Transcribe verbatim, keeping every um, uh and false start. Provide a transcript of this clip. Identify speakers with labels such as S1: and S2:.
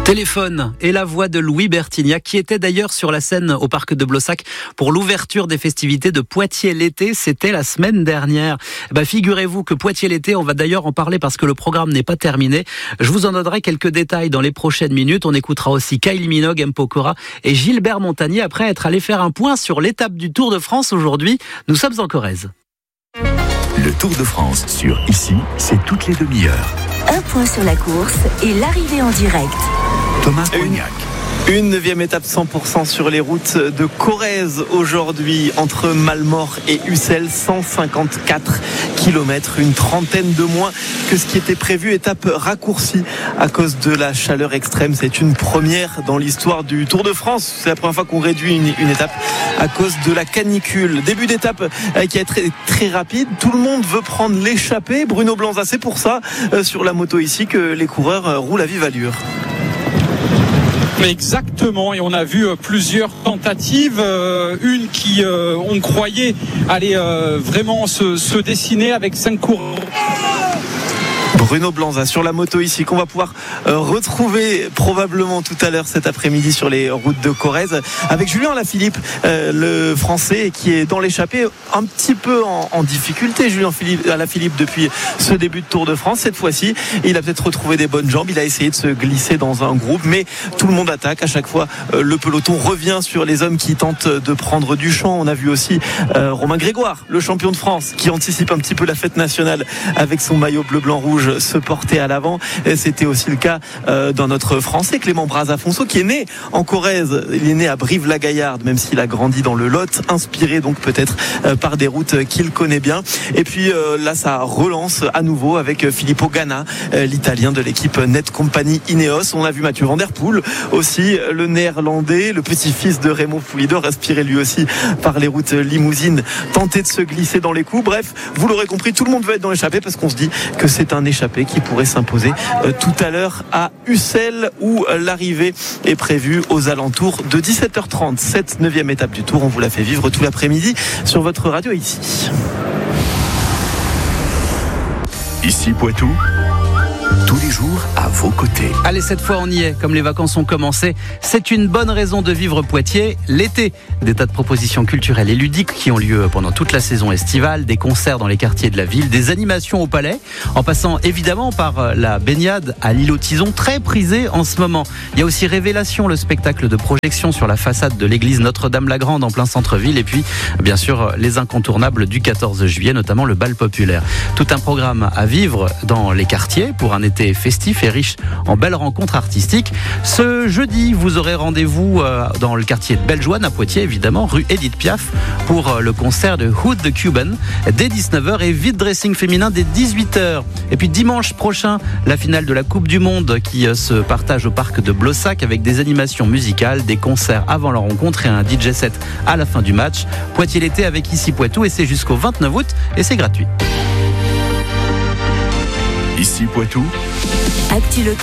S1: Téléphone et la voix de Louis Bertignac, qui était d'ailleurs sur la scène au parc de Blossac pour l'ouverture des festivités de Poitiers l'été. C'était la semaine dernière. Bah, figurez-vous que Poitiers l'été, on va d'ailleurs en parler parce que le programme n'est pas terminé. Je vous en donnerai quelques détails dans les prochaines minutes. On écoutera aussi Kylie Minogue, M. Pokora et Gilbert Montagnier après être allé faire un point sur l'étape du Tour de France aujourd'hui. Nous sommes en Corrèze.
S2: Le Tour de France sur Ici, c'est toutes les demi-heures.
S3: Un point sur la course et l'arrivée en direct.
S2: Thomas Cognac.
S4: Une neuvième étape cent pour cent sur les routes de Corrèze aujourd'hui entre Malmort et Ussel, cent cinquante-quatre kilomètres, une trentaine de moins que ce qui était prévu. Étape raccourcie à cause de la chaleur extrême. C'est une première dans l'histoire du Tour de France. C'est la première fois qu'on réduit une, une étape à cause de la canicule. Début d'étape qui est très, très rapide. Tout le monde veut prendre l'échappée. Bruno Blanza, c'est pour ça sur la moto ici que les coureurs roulent à vive allure.
S5: Exactement, et on a vu plusieurs tentatives, euh, une qui euh, on croyait allait euh, vraiment se, se dessiner avec cinq coureurs.
S4: Bruno Blanza sur la moto ici qu'on va pouvoir euh, retrouver probablement tout à l'heure cet après-midi sur les routes de Corrèze avec Julien Alaphilippe, euh, le français qui est dans l'échappée un petit peu en, en difficulté. Julien Alaphilippe depuis ce début de Tour de France, cette fois-ci il a peut-être retrouvé des bonnes jambes, il a essayé de se glisser dans un groupe, mais tout le monde attaque à chaque fois. Euh, le peloton revient sur les hommes qui tentent de prendre du champ. On a vu aussi euh, Romain Grégoire, le champion de France, qui anticipe un petit peu la fête nationale avec son maillot bleu-blanc-rouge, se porter à l'avant. C'était aussi le cas euh, d'un autre Français, Clément Brazafonso, qui est né en Corrèze. Il est né à Brive-la-Gaillarde, même s'il a grandi dans le Lot, inspiré donc peut-être euh, par des routes qu'il connaît bien. Et puis euh, là, ça relance à nouveau avec Filippo Ganna, euh, l'Italien de l'équipe Net Company Ineos. On a vu Mathieu Van Der Poel aussi, le Néerlandais, le petit-fils de Remo Poulidor, inspiré lui aussi par les routes limousines, tenter de se glisser dans les coups. Bref, vous l'aurez compris, tout le monde veut être dans l'échappée parce qu'on se dit que c'est un échappé qui pourrait s'imposer euh, tout à l'heure à Ussel, où euh, l'arrivée est prévue aux alentours de dix-sept heures trente. Cette neuvième étape du Tour, on vous la fait vivre tout l'après-midi sur votre radio ici.
S2: Ici Poitou, tous les jours à vos côtés.
S1: Allez, cette fois on y est, comme les vacances ont commencé, c'est une bonne raison de vivre Poitiers l'été. Des tas de propositions culturelles et ludiques qui ont lieu pendant toute la saison estivale, des concerts dans les quartiers de la ville, des animations au palais, en passant évidemment par la baignade à l'îlot Tison, très prisée en ce moment. Il y a aussi Révélation, le spectacle de projection sur la façade de l'église Notre-Dame-la-Grande en plein centre-ville, et puis bien sûr les incontournables du quatorze juillet, notamment le bal populaire. Tout un programme à vivre dans les quartiers pour un été festif et riche en belles rencontres artistiques. Ce jeudi, vous aurez rendez-vous dans le quartier de Bellejoine à Poitiers, évidemment, rue Edith Piaf, pour le concert de Hood the Cuban dès dix-neuf heures et vide dressing féminin dès dix-huit heures. Et puis dimanche prochain, la finale de la Coupe du Monde qui se partage au parc de Blossac avec des animations musicales, des concerts avant la rencontre et un D J set à la fin du match. Poitiers l'été avec Ici Poitou, et c'est jusqu'au vingt-neuf août et c'est gratuit.
S2: Ici Poitou.
S3: Actu